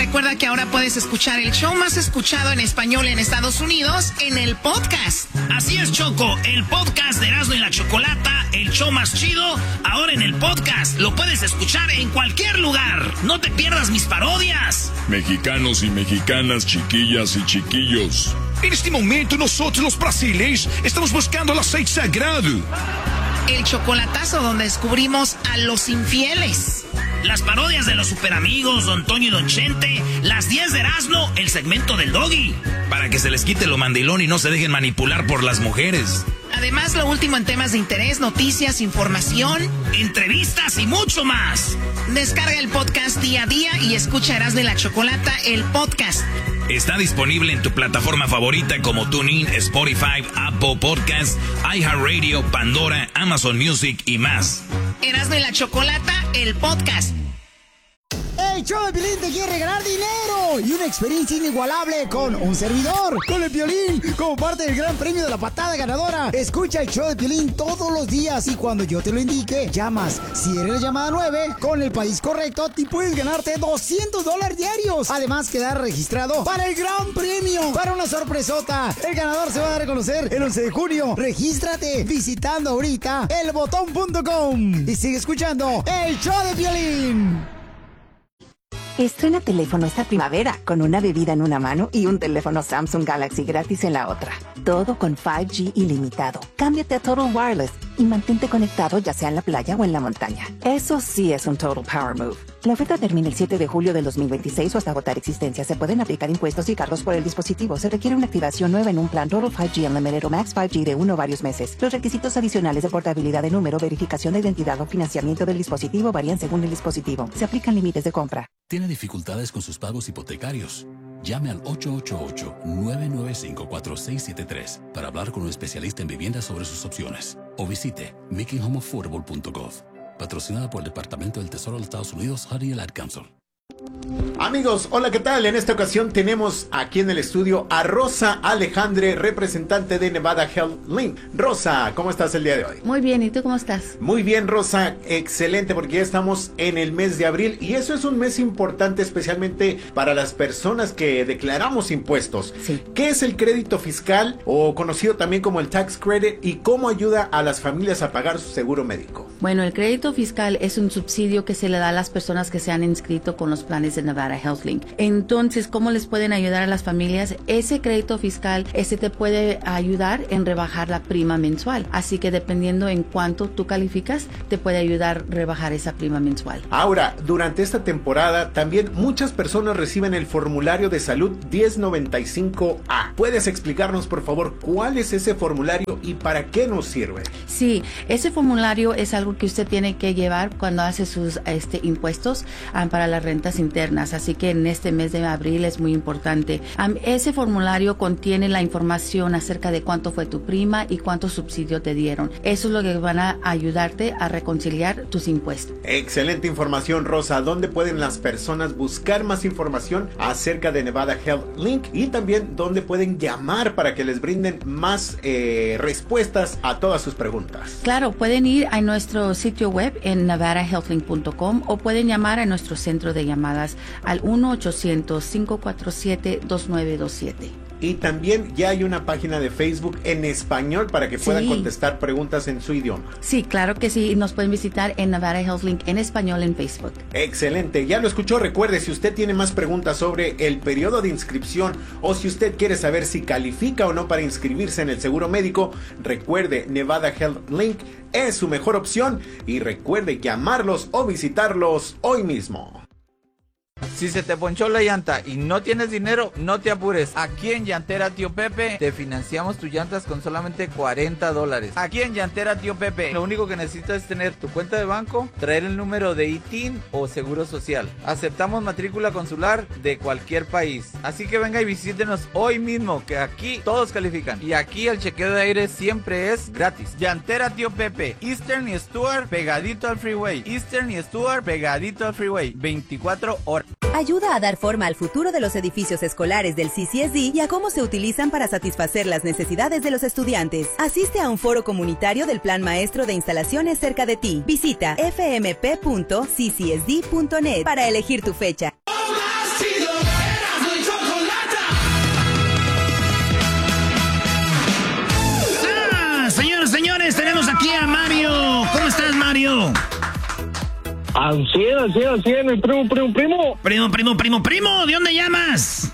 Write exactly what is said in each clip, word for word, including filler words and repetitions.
recuerda que ahora puedes escuchar el show más escuchado en español en Estados Unidos en el podcast. Así es, Choco, el podcast de Erasmo y la Chocolata, el show más chido, ahora en el podcast. Lo puedes escuchar en cualquier lugar. No te pierdas mis parodias. Mexicanos y mexicanas, chiquillas y chiquillos. En este momento nosotros los brasileños estamos buscando el aceite sagrado. El chocolatazo donde descubrimos a los infieles. Las parodias de los superamigos, Don Toño y Don Chente. Las diez de Erasmo, el segmento del Doggy. Para que se les quite lo mandilón y no se dejen manipular por las mujeres. Además, lo último en temas de interés, noticias, información, entrevistas y mucho más. Descarga el podcast día a día y escucha Erasmo y la Chocolata, el podcast. Está disponible en tu plataforma favorita como TuneIn, Spotify, Apple Podcasts, iHeartRadio, Pandora, Amazon Music y más. Erasmo y la Chocolata, el podcast. El show de Piolín te quiere regalar dinero y una experiencia inigualable con un servidor, con el Piolín, como parte del gran premio de la patada ganadora. Escucha el show de Piolín todos los días y cuando yo te lo indique, llamas. Si eres la llamada nueve, con el país correcto, te puedes ganarte doscientos dólares diarios. Además, quedar registrado para el gran premio, para una sorpresota. El ganador se va a dar a conocer el once de junio. Regístrate visitando ahorita el botón punto com y sigue escuchando el show de Piolín. Estrena teléfono esta primavera con una bebida en una mano y un teléfono Samsung Galaxy gratis en la otra. Todo con cinco G ilimitado. Cámbiate a Total Wireless y mantente conectado ya sea en la playa o en la montaña. Eso sí es un Total Power Move. La oferta termina el siete de julio del dos mil veintiséis o hasta agotar existencia. Se pueden aplicar impuestos y cargos por el dispositivo. Se requiere una activación nueva en un plan Total cinco G Unlimited o Max cinco G de uno o varios meses. Los requisitos adicionales de portabilidad de número, verificación de identidad o financiamiento del dispositivo varían según el dispositivo. Se aplican límites de compra. ¿Tiene dificultades con sus pagos hipotecarios? Llame al ocho ocho ocho, nueve nueve cinco, cuatro seis siete tres para hablar con un especialista en vivienda sobre sus opciones. O visite making home affordable punto gov. Patrocinada por el Departamento del Tesoro de los Estados Unidos, Honey and Ad Council. Amigos, hola, ¿qué tal? En esta ocasión tenemos aquí en el estudio a Rosa Alejandre, representante de Nevada Health Link. Rosa, ¿cómo estás el día de hoy? Muy bien, ¿y tú cómo estás? Muy bien, Rosa, excelente, porque ya estamos en el mes de abril y eso es un mes importante especialmente para las personas que declaramos impuestos. Sí. ¿Qué es el crédito fiscal o conocido también como el tax credit y cómo ayuda a las familias a pagar su seguro médico? Bueno, el crédito fiscal es un subsidio que se le da a las personas que se han inscrito con los planes de Nevada Health Link. Entonces, ¿cómo les pueden ayudar a las familias? Ese crédito fiscal, ese te puede ayudar en rebajar la prima mensual. Así que dependiendo en cuánto tú calificas, te puede ayudar a rebajar esa prima mensual. Ahora, durante esta temporada, también muchas personas reciben el formulario de salud diez noventa y cinco A. ¿Puedes explicarnos, por favor, cuál es ese formulario y para qué nos sirve? Sí, ese formulario es algo que usted tiene que llevar cuando hace sus este, impuestos um, para las rentas internas. Así que en este mes de abril es muy importante. Um, ese formulario contiene la información acerca de cuánto fue tu prima y cuánto subsidio te dieron. Eso es lo que van a ayudarte a reconciliar tus impuestos. Excelente información, Rosa. ¿Dónde pueden las personas buscar más información acerca de Nevada Health Link? Y también dónde pueden llamar para que les brinden más eh, respuestas a todas sus preguntas. Claro, pueden ir a nuestro sitio web en nevada health link punto com o pueden llamar a nuestro centro de llamadas al uno ochocientos, cinco cuatro siete, dos nueve dos siete. Y también ya hay una página de Facebook en español para que puedan sí. contestar preguntas en su idioma. Sí, claro que sí. Nos pueden visitar en Nevada Health Link en español en Facebook. Excelente. Ya lo escuchó. Recuerde, si usted tiene más preguntas sobre el periodo de inscripción o si usted quiere saber si califica o no para inscribirse en el seguro médico, recuerde, Nevada Health Link es su mejor opción y recuerde llamarlos o visitarlos hoy mismo. Si se te ponchó la llanta y no tienes dinero, no te apures. Aquí en Llantera Tío Pepe te financiamos tus llantas con solamente cuarenta dólares. Aquí en Llantera Tío Pepe lo único que necesitas es tener tu cuenta de banco, traer el número de I T I N o Seguro Social. Aceptamos matrícula consular de cualquier país. Así que venga y visítenos hoy mismo, que aquí todos califican. Y aquí el chequeo de aire siempre es gratis. Llantera Tío Pepe, Eastern y Stuart pegadito al freeway. Eastern y Stuart pegadito al freeway, veinticuatro horas. Ayuda a dar forma al futuro de los edificios escolares del C C S D y a cómo se utilizan para satisfacer las necesidades de los estudiantes. Asiste a un foro comunitario del Plan Maestro de Instalaciones cerca de ti. Visita f m p punto c c s d punto net para elegir tu fecha. Mario? Al cien, al cien, al cien, mi primo, primo, primo. Primo, primo, primo, primo, ¿de dónde llamas?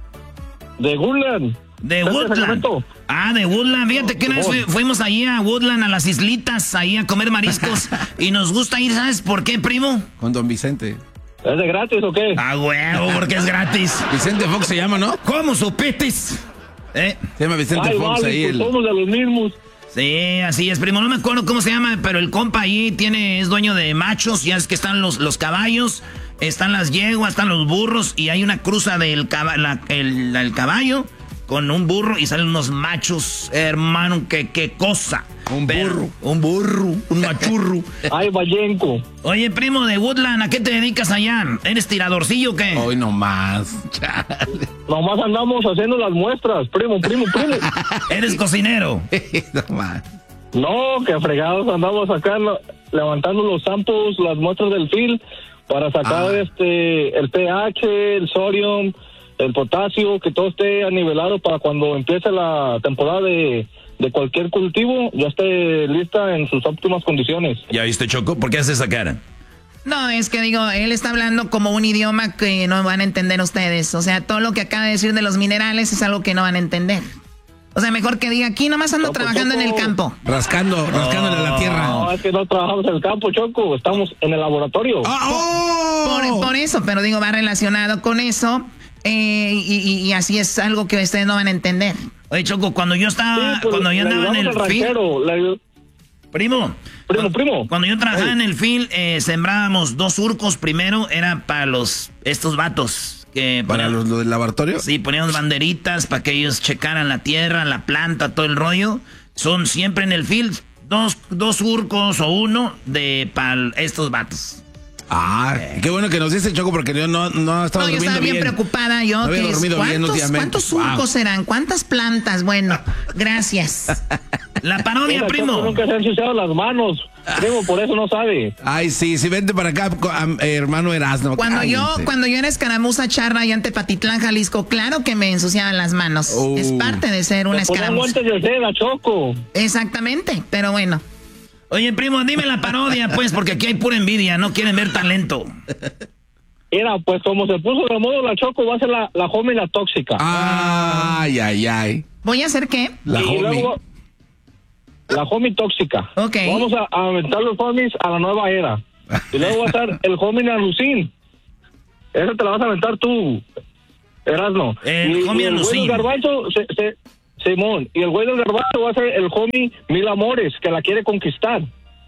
De Woodland. De Woodland. Ah, de Woodland. Fíjate que una vez fu- fuimos ahí a Woodland, a las islitas, ahí a comer mariscos. Y nos gusta ir, ¿sabes por qué, primo? Con don Vicente. ¿Es de gratis o qué? Ah, huevo, porque es gratis. Vicente Fox se llama, ¿no? ¿Cómo supites? ¿Eh? Se llama Vicente Ay, Fox vale, ahí. pues El... somos de los mismos. Sí, así es, primo. No me acuerdo cómo se llama, pero el compa ahí tiene, es dueño de machos. Ya es que están los, los caballos, están las yeguas, están los burros. Y hay una cruza del caba- la- el, el caballo con un burro y salen unos machos, hermano, qué, qué cosa. Un Pero- burro. un burro, un machurro. Ay, Vallenco. Oye, primo de Woodland, ¿a qué te dedicas allá? ¿Eres tiradorcillo o qué? Hoy nomás. Chale. Nomás andamos haciendo las muestras, primo, primo, primo. ¿Eres cocinero? Nomás. No, que fregados andamos acá no, levantando los samples, las muestras del fil para sacar Ah. este el pH, el sodium, el potasio, que todo esté anivelado para cuando empiece la temporada de, de cualquier cultivo, ya esté lista en sus óptimas condiciones. ¿Ya viste, Choco? ¿Por qué haces esa cara? No, es que digo, él está hablando como un idioma que no van a entender ustedes. O sea, todo lo que acaba de decir de los minerales es algo que no van a entender. O sea, mejor que diga, aquí nomás ando No, pues, trabajando en el Choco. campo. Rascando, rascándole la tierra. No, es que no trabajamos en el campo, Choco, estamos en el laboratorio. ¡Ah, oh! Por, por eso, pero digo, va relacionado con eso. eh, y, y- y así es algo que ustedes no van a entender. Oye, Choco, cuando yo estaba, Sí, pues, cuando yo le andaba en el ayudamos al field, ranchero, le ayu- primo, Primo, cuando, primo. cuando yo trabajaba Ey. en el field, eh, sembrábamos dos surcos. Primero era para los estos vatos que ¿Para ponían- los, lo del laboratorio? sí, poníamos banderitas para que ellos checaran la tierra, la planta, todo el rollo. Son siempre en el field dos, dos surcos o uno de para estos vatos. Ah, qué bueno que nos dice Choco porque yo no, no estaba No, yo durmiendo estaba bien, bien. preocupada. Yo, No había ¿qué es? dormido bien ¿Cuántos, últimamente. ¿Cuántos surcos Wow. serán? ¿Cuántas plantas? Bueno, gracias. La parodia, Mira, primo. Choco, nunca se han ensuciado las manos, primo, por eso no sabe. Ay, sí, sí, vente para acá, co- am- eh, hermano Erasmo. Cuando yo, cállense. cuando yo era escaramuza charra y ante Patitlán, Jalisco, claro que me ensuciaban las manos. Oh. Es parte de ser una Te ponían escaramuza. guantes de seda, Choco. Exactamente, pero bueno. Oye, primo, dime la parodia, pues, porque aquí hay pura envidia, no quieren ver talento. Era, pues como se puso de modo la Choco, va a ser la, la homie la tóxica. Ay, ay, ay. ¿Voy a hacer qué? La y homie. luego, la homie tóxica. Ok. Vamos a, a aventar los homies a la nueva era. Y luego va a estar el homie alucín. Eso te la vas a aventar tú, Erasno. El y, homie y el güey alucín. del garbanzo, se, se- Simón, y el güey del garbanzo va a ser el homie Mil Amores, que la quiere conquistar.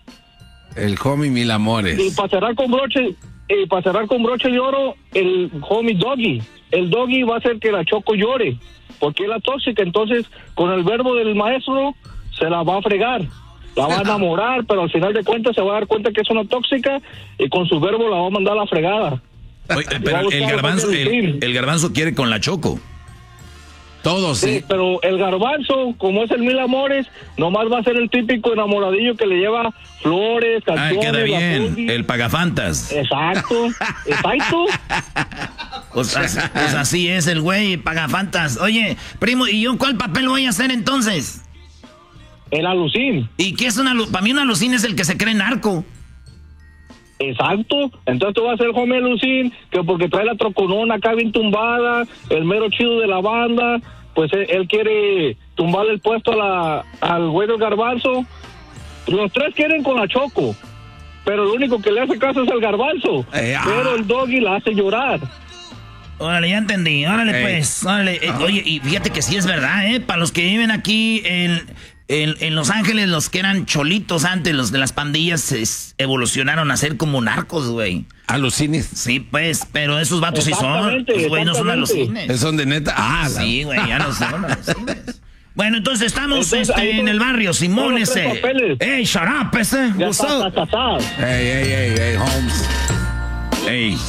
El homie Mil Amores. Y para cerrar con broche, y para cerrar con broche de oro, el homie Doggy. El Doggy va a hacer que la Choco llore, porque es la tóxica. Entonces, con el verbo del maestro, se la va a fregar. La va a enamorar, pero al final de cuentas se va a dar cuenta que es una tóxica y con su verbo la va a mandar a la fregada. Oye, pero el garbanzo, el, el garbanzo quiere con la Choco. Todos, Sí, sí. pero el garbanzo, como es el Mil Amores, nomás va a ser el típico enamoradillo que le lleva flores, Ah, canciones. queda bien. jacuzzi. El pagafantas. Exacto, exacto. Pues, as- pues así es el güey, pagafantas. Oye, primo, ¿y yo cuál papel voy a hacer entonces? El alucín. ¿Y qué es una alu- Para mí un alucín es el que se cree narco. Exacto, entonces tú vas a ser homie alucín, que porque trae la troconona acá bien tumbada, el mero chido de la banda, pues él, él quiere tumbarle el puesto a la, al güey del garbanzo. Los tres quieren con la Choco, pero lo único que le hace caso es el garbanzo, Eh, ah. pero el Doggy la hace llorar. Órale, ya entendí. Órale, Ey. pues. Órale. Eh, oye, y fíjate que sí es verdad, ¿eh? Para los que viven aquí en, en, en Los Ángeles, los que eran cholitos antes, los de las pandillas, se s- evolucionaron a ser como narcos, güey. Alucines. Sí, pues, pero esos vatos sí son. Exactamente, Los güey no son exactamente. alucines. Son de neta. Ah, la- Sí, güey, ya no son alucines. Bueno, entonces estamos Entonces, este, ahí en son- el barrio, Simón son los tres ese. papeles. Ey, shut up, ese. Ya What's está, up? está casado. Hey, hey, hey, hey, Holmes. Ey.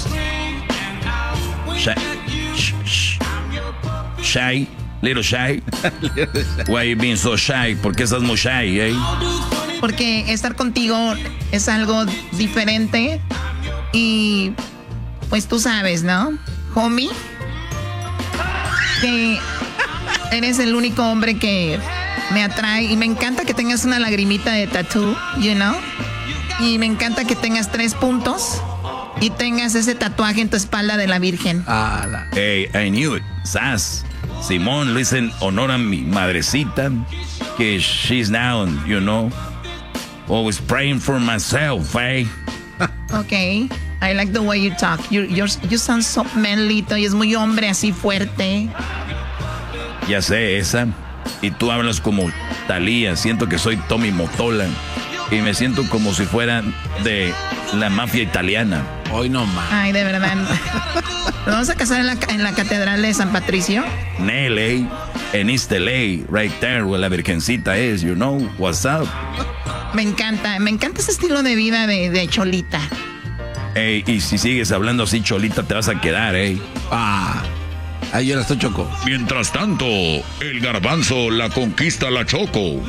Shy. Shh, shh. Shy. Little shy. Why you being so shy? ¿Por qué estás muy shy, eh? Porque estar contigo es algo diferente. Y pues tú sabes, ¿no? Homie. Que eres el único hombre que me atrae. Y me encanta que tengas una lagrimita de tattoo, you know. Y me encanta que tengas tres puntos y tengas ese tatuaje en tu espalda de la Virgen. Ah, la... Hey, I knew it. Sas. Simón, le dicen honor a mi madrecita, que she's now, you know, always praying for myself, eh? Okay, I like the way you talk. You, you're, you sound so manlito y es muy hombre, así fuerte. Ya sé, esa. Y tú hablas como Thalía. Siento que soy Tommy Mottola. Y me siento como si fuera de la mafia italiana. Hoy no más. Ay, de verdad. ¿Nos vamos a casar en la, en la Catedral de San Patricio? En L A, en East L A, right there, where la virgencita es, you know, what's up? Me encanta, me encanta ese estilo de vida de, de Cholita. Ey, y si sigues hablando así, Cholita, te vas a quedar, ey. Ah, ahí yo la estoy Choco. Mientras tanto, el garbanzo la conquista la Choco.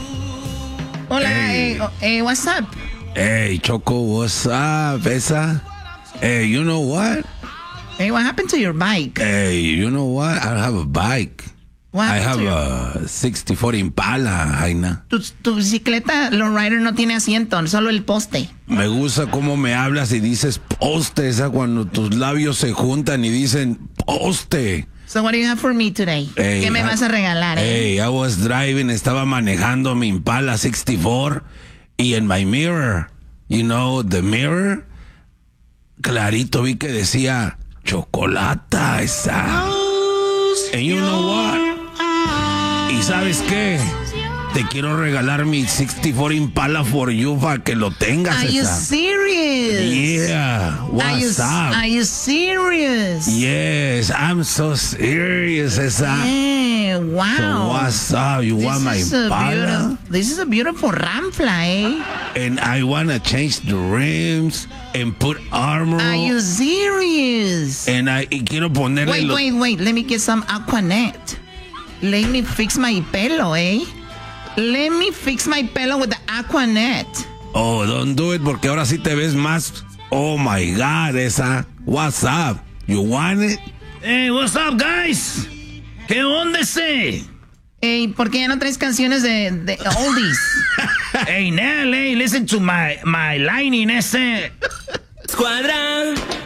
Hola, Hey. eh, oh, eh, what's up? Hey, Choco, what's up, esa? Hey, you know what? Hey, what happened to your bike? Hey, you know what? I have a bike. What I happened have to a sixty-four Impala, Jaina. Tu, tu bicicleta lowrider no tiene asiento, solo el poste. Me gusta cómo me hablas y dices poste, esa cuando tus labios se juntan y dicen poste. So what do you have for me today? Hey, ¿Qué me I- vas a regalar? eh? Hey, I was driving, estaba manejando mi Impala sixty-four y en my mirror, you know, the mirror, clarito vi que decía chocolata esa. And you know what? ¿Y sabes qué? Te quiero regalar mi sixty-four Impala for you para que lo tengas. Are you esa. serious? Yeah, Are you, what's up? are you serious? Yes, I'm so serious, esa. Yeah, wow. So what's up? You This want my is a Impala? beautiful- This is a beautiful Ramfla, eh? And I want to change the rims and put armor. Are you serious? And I y quiero ponerle Wait, los- wait, wait. Let me get some Aquanet. Let me fix my pelo, eh? Let me fix my pelo with the Aquanet. Oh, don't do it porque ahora sí te ves más. Oh my God, esa. What's up? You want it? Hey, what's up, guys? ¿Qué onda ese? Ey, ¿por qué ya no traes canciones de, de oldies? Hey, Nell, hey, listen to my, my line in ese. Escuadra